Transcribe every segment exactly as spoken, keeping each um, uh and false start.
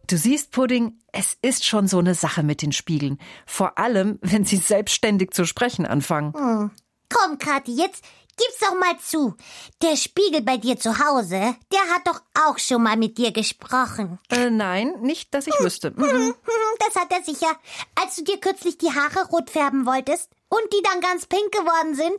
Du siehst, Pudding, es ist schon so eine Sache mit den Spiegeln. Vor allem, wenn sie selbstständig zu sprechen anfangen. Hm. Komm, Kathi, jetzt gib's doch mal zu. Der Spiegel bei dir zu Hause, der hat doch auch schon mal mit dir gesprochen. Äh, nein, nicht, dass ich wüsste. Mhm. Das hat er sicher. Als du dir kürzlich die Haare rot färben wolltest und die dann ganz pink geworden sind.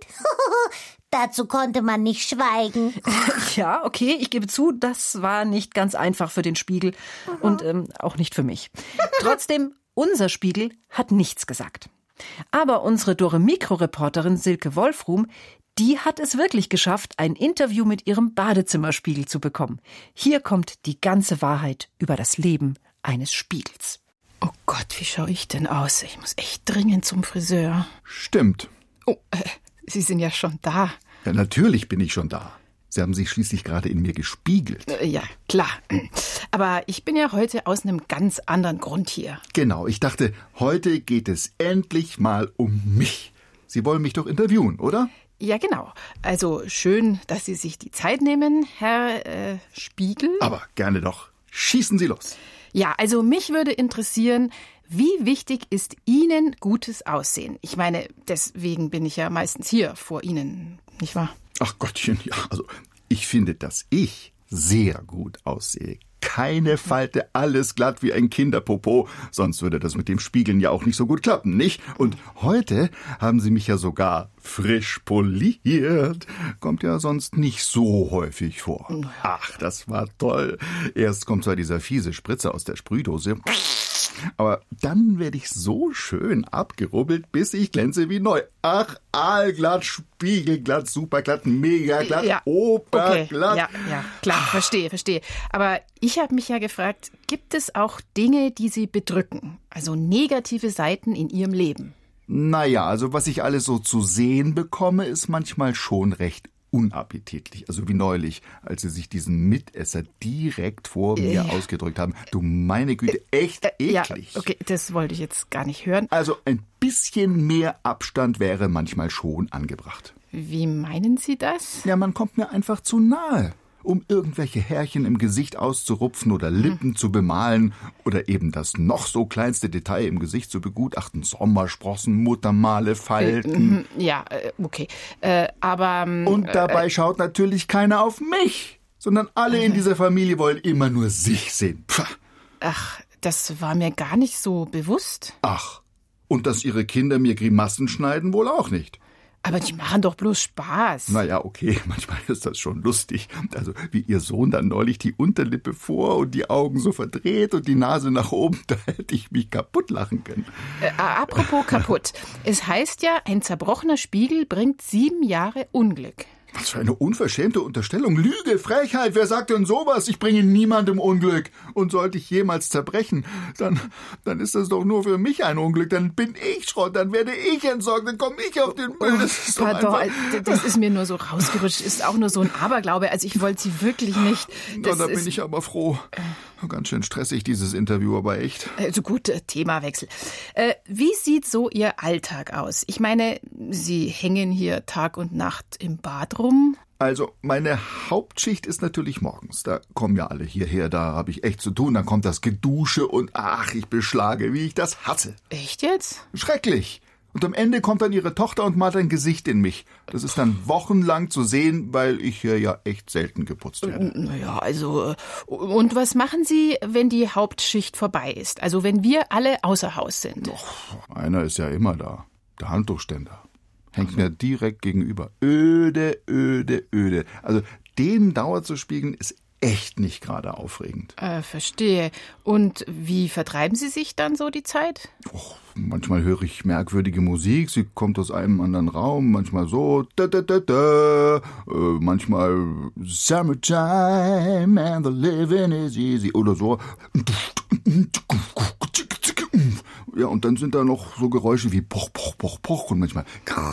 Dazu konnte man nicht schweigen. Ja, okay, ich gebe zu, das war nicht ganz einfach für den Spiegel und ähm, auch nicht für mich. Trotzdem, unser Spiegel hat nichts gesagt. Aber unsere Dore-Mikro-Reporterin Silke Wolfrum, die hat es wirklich geschafft, ein Interview mit ihrem Badezimmerspiegel zu bekommen. Hier kommt die ganze Wahrheit über das Leben eines Spiegels. Oh Gott, wie schaue ich denn aus? Ich muss echt dringend zum Friseur. Stimmt. Oh, äh, Sie sind ja schon da. Ja, natürlich bin ich schon da. Sie haben sich schließlich gerade in mir gespiegelt. Äh, ja, klar. Aber ich bin ja heute aus einem ganz anderen Grund hier. Genau, ich dachte, heute geht es endlich mal um mich. Sie wollen mich doch interviewen, oder? Ja, genau. Also schön, dass Sie sich die Zeit nehmen, Herr äh, Spiegel. Aber gerne doch. Schießen Sie los. Ja, also mich würde interessieren, wie wichtig ist Ihnen gutes Aussehen? Ich meine, deswegen bin ich ja meistens hier vor Ihnen, nicht wahr? Ach Gottchen, ja, also ich finde, dass ich sehr gut aussehe. Keine Falte, alles glatt wie ein Kinderpopo. Sonst würde das mit dem Spiegeln ja auch nicht so gut klappen, nicht? Und heute haben Sie mich ja sogar frisch poliert. Kommt ja sonst nicht so häufig vor. Ach, das war toll. Erst kommt zwar dieser fiese Spritzer aus der Sprühdose, aber dann werde ich so schön abgerubbelt, bis ich glänze wie neu. Ach, aalglatt, spiegelglatt, superglatt, megaglatt, ja, oberglatt. Okay. Ja, ja, klar, verstehe, verstehe. Aber ich habe mich ja gefragt, gibt es auch Dinge, die Sie bedrücken? Also negative Seiten in Ihrem Leben? Naja, also was ich alles so zu sehen bekomme, ist manchmal schon recht unappetitlich. Also wie neulich, als Sie sich diesen Mitesser direkt vor mir äh, ausgedrückt haben. Du meine Güte, echt äh, eklig. Ja, okay, das wollte ich jetzt gar nicht hören. Also ein bisschen mehr Abstand wäre manchmal schon angebracht. Wie meinen Sie das? Ja, man kommt mir einfach zu nahe, um irgendwelche Härchen im Gesicht auszurupfen oder Lippen hm. zu bemalen oder eben das noch so kleinste Detail im Gesicht zu begutachten. Sommersprossen, Muttermale, Falten. Ja, okay. Äh, aber... Und dabei äh, schaut natürlich keiner auf mich, sondern alle in dieser Familie wollen immer nur sich sehen. Pah. Ach, das war mir gar nicht so bewusst. Ach, und dass Ihre Kinder mir Grimassen schneiden, wohl auch nicht. Aber die machen doch bloß Spaß. Naja, okay, manchmal ist das schon lustig. Also wie Ihr Sohn dann neulich die Unterlippe vor und die Augen so verdreht und die Nase nach oben, da hätte ich mich kaputt lachen können. Äh, apropos kaputt. Es heißt ja, ein zerbrochener Spiegel bringt sieben Jahre Unglück. Was für eine unverschämte Unterstellung. Lüge, Frechheit, wer sagt denn sowas? Ich bringe niemandem Unglück. Und sollte ich jemals zerbrechen, dann, dann ist das doch nur für mich ein Unglück. Dann bin ich Schrott, dann werde ich entsorgt, dann komme ich auf den Müll. Das ist doch Pardon, einfach... das ist mir nur so rausgerutscht. Ist auch nur so ein Aberglaube. Also ich wollte Sie wirklich nicht. Das Na, da bin ich aber froh. Ganz schön stressig, dieses Interview, aber echt. Also gut, Themawechsel. Äh, wie sieht so Ihr Alltag aus? Ich meine, Sie hängen hier Tag und Nacht im Bad rum. Also, meine Hauptschicht ist natürlich morgens. Da kommen ja alle hierher, da habe ich echt zu tun. Dann kommt das Gedusche und ach, ich beschlage, wie ich das hasse. Echt jetzt? Schrecklich. Und am Ende kommt dann ihre Tochter und malt ein Gesicht in mich. Das ist dann wochenlang zu sehen, weil ich hier ja echt selten geputzt werde. Naja, also, und was machen Sie, wenn die Hauptschicht vorbei ist? Also, wenn wir alle außer Haus sind? Doch, einer ist ja immer da. Der Handtuchständer. Hängt also mir direkt gegenüber. Öde, öde, öde. Also, den Dauer zu spiegeln, ist echt nicht gerade aufregend. Äh, verstehe. Und wie vertreiben Sie sich dann so die Zeit? Och, manchmal höre ich merkwürdige Musik, sie kommt aus einem anderen Raum, manchmal so, da, da, da, da, äh, manchmal Summertime and the living is easy oder so. Ja, und dann sind da noch so Geräusche wie Poch, Poch, Poch, Poch und manchmal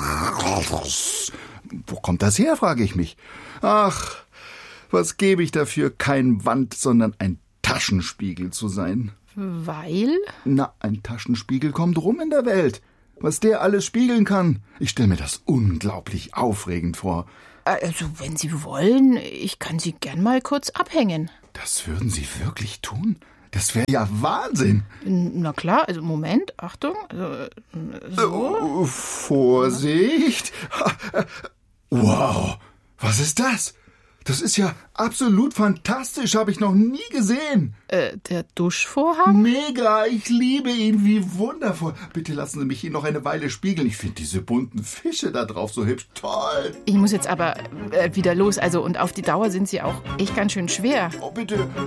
wo kommt das her, frage ich mich. Ach, was gebe ich dafür, kein Wand, sondern ein Taschenspiegel zu sein? Weil? Na, ein Taschenspiegel kommt rum in der Welt. Was der alles spiegeln kann. Ich stelle mir das unglaublich aufregend vor. Also, wenn Sie wollen, ich kann Sie gern mal kurz abhängen. Das würden Sie wirklich tun? Das wäre ja Wahnsinn. Na klar, also Moment, Achtung. Also, so. Oh, Vorsicht. Wow, was ist das? Das ist ja absolut fantastisch, habe ich noch nie gesehen. Äh, der Duschvorhang? Mega, ich liebe ihn, wie wundervoll. Bitte lassen Sie mich ihn noch eine Weile spiegeln. Ich finde diese bunten Fische da drauf so hübsch. Toll. Ich muss jetzt aber äh, wieder los. Also, und auf die Dauer sind sie auch echt ganz schön schwer. Oh, bitte.